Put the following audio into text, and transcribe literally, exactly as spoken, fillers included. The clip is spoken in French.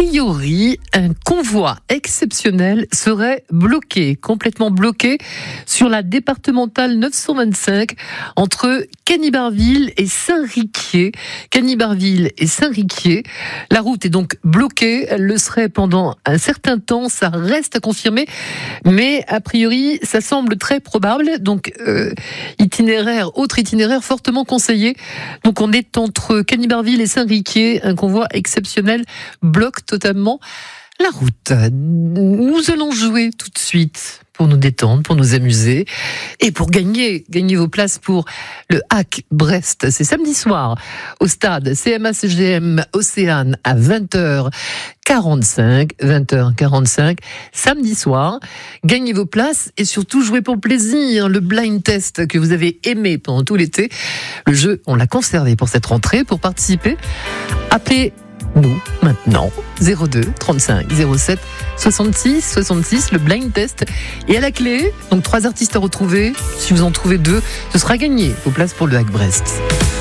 priori, un convoi exceptionnel serait bloqué, complètement bloqué, sur la départementale neuf cent vingt-cinq entre Cagny-Barville et Saint-Riquier. Cagny-Barville et Saint-Riquier. La route est donc bloquée. Elle le serait pendant un certain temps. Ça reste à confirmer. Mais a priori, ça semble très probable. Donc, euh, itinéraire, autre itinéraire fortement conseillé. Donc, on est entre Cagny-Barville et Saint-Riquier. Un convoi exceptionnel bloque totalement la route. Nous allons jouer tout de suite pour nous détendre, pour nous amuser et pour gagner, gagner vos places pour le Hack Brest. C'est samedi soir au stade C M A C G M Océane à vingt heures quarante-cinq. vingt heures quarante-cinq, samedi soir. Gagnez vos places et surtout jouez pour le plaisir. Le blind test que vous avez aimé pendant tout l'été. Le jeu, on l'a conservé pour cette rentrée. Pour participer, appelez nous, maintenant, zéro deux trente-cinq zéro sept soixante-six soixante-six, le blind test. Et à la clé, donc trois artistes à retrouver. Si vous en trouvez deux, ce sera gagné. Vos places pour le Hack Brest.